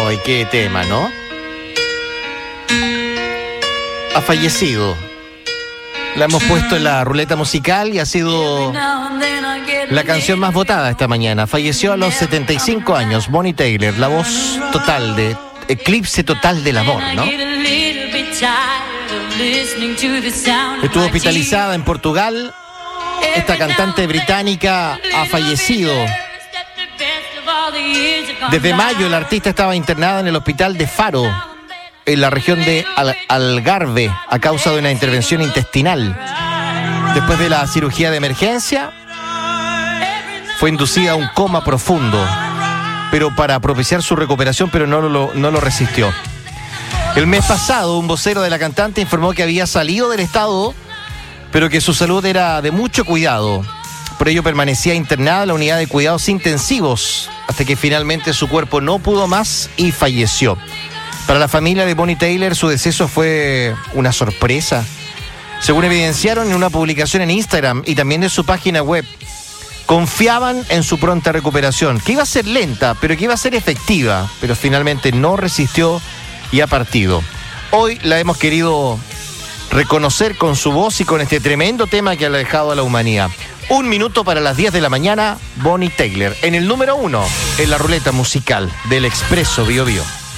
¡Ay, qué tema!, ¿no? Ha fallecido. La hemos puesto en la ruleta musical y ha sido la canción más votada esta mañana. Falleció a los 75 años, Bonnie Tyler, la voz total de Eclipse Total del Amor, ¿no? Estuvo hospitalizada en Portugal. Esta cantante británica ha fallecido. Desde mayo la artista estaba internada en el hospital de Faro, en la región de Algarve, a causa de una intervención intestinal. Después de la cirugía de emergencia, fue inducida a un coma profundo, pero para propiciar su recuperación, pero no lo resistió. El mes pasado, un vocero de la cantante informó que había salido del estado, pero que su salud era de mucho cuidado. Por ello permanecía internada en la unidad de cuidados intensivos, hasta que finalmente su cuerpo no pudo más y falleció. Para la familia de Bonnie Tyler, su deceso fue una sorpresa. Según evidenciaron en una publicación en Instagram y también en su página web, confiaban en su pronta recuperación, que iba a ser lenta, pero que iba a ser efectiva, pero finalmente no resistió y ha partido. Hoy la hemos querido reconocer con su voz y con este tremendo tema que ha dejado a la humanidad. 1 minuto para las 10 de la mañana, Bonnie Tyler, en el número 1, en la ruleta musical del Expreso Bio Bio.